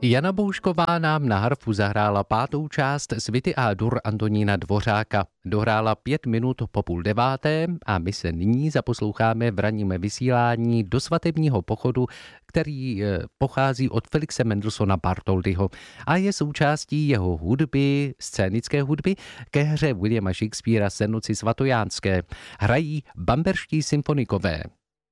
Jana Boušková nám na harfu zahrála 5. část Svity A-dur Antonína Dvořáka. Dohrála 5 minut po 8:30 a my se nyní zaposloucháme v ranním vysílání do svatebního pochodu, který pochází od Felixe Mendelssohna Bartholdyho a je součástí jeho hudby, scénické hudby ke hře Williama Shakespearea Senoci svatojánské. Hrají bamberští symfonikové.